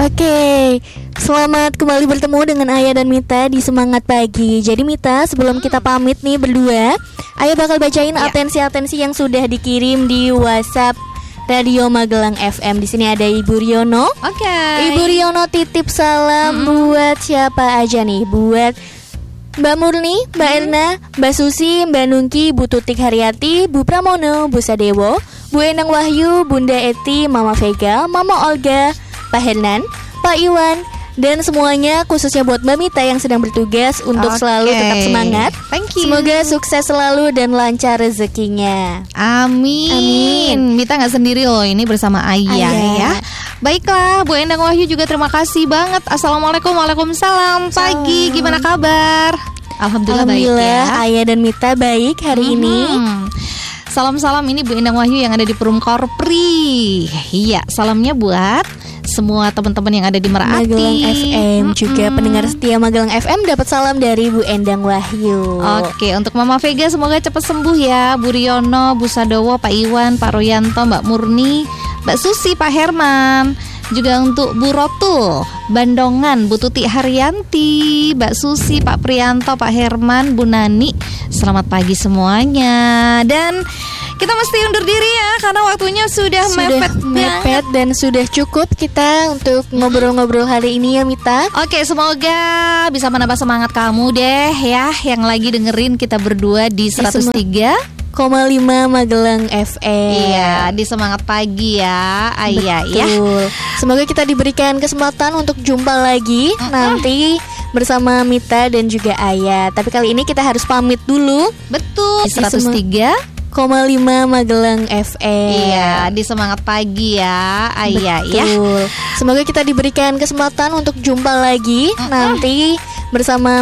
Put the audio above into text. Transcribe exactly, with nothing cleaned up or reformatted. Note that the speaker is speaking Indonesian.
Oke, selamat kembali bertemu dengan Ayah dan Mita di Semangat Pagi. Jadi Mita, sebelum kita pamit nih berdua, Ayah bakal bacain ya. atensi-atensi yang sudah dikirim di WhatsApp Radio Magelang F M. Di sini ada Ibu Riono. Oke. Okay. Ibu Riono titip salam mm-hmm. buat siapa aja nih? Buat Mbak Murni, Mbak hmm. Erna, Mbak Susi, Mbak Nungki, Bu Tutik Haryati, Bu Pramono, Bu Sadewo, Bu Endang Wahyu, Bunda Eti, Mama Vega, Mama Olga, Pak Hernan, Pak Iwan, dan semuanya khususnya buat Mbak Mita yang sedang bertugas untuk okay. selalu tetap semangat. Thank you. Semoga sukses selalu dan lancar rezekinya. Amin. Amin. Mita gak sendiri loh, ini bersama Ayah, Ayah. ya. Baiklah, Bu Endang Wahyu juga terima kasih banget. Assalamualaikum, waalaikumsalam. Pagi, gimana kabar? Alhamdulillah, Alhamdulillah baik ya. Ayah dan Mita baik hari hmm. ini. Salam-salam ini Bu Endang Wahyu yang ada di Perum Korpri. Iya, salamnya buat semua teman-teman yang ada di Merati, Magelang F M, mm-hmm. juga pendengar setia Magelang F M dapat salam dari Bu Endang Wahyu. Oke, untuk Mama Vega semoga cepat sembuh ya. Bu Riono, Bu Sadowo, Pak Iwan, Pak Royanto, Mbak Murni, Mbak Susi, Pak Herman. Juga untuk Bu Rotul, Bandongan, Bu Tuti Haryanti, Mbak Susi, Pak Prianto, Pak Herman, Bu Nani. Selamat pagi semuanya. Dan kita mesti undur diri ya, karena waktunya sudah, sudah mepet mepet dan sudah cukup kita untuk ngobrol-ngobrol hari ini ya Mita. Oke, semoga bisa menambah semangat kamu deh ya, yang lagi dengerin kita berdua di seratus tiga koma lima Magelang F M. Iya, di Semangat Pagi ya, Ayah ya. Semoga kita diberikan kesempatan untuk jumpa lagi uh-uh. nanti bersama Mita dan juga Ayah. Tapi kali ini kita harus pamit dulu. Betul. Di seratus tiga koma lima Magelang F M. Iya, di Semangat Pagi ya, Ayah ya. Semoga kita diberikan kesempatan untuk jumpa lagi uh-uh. nanti bersama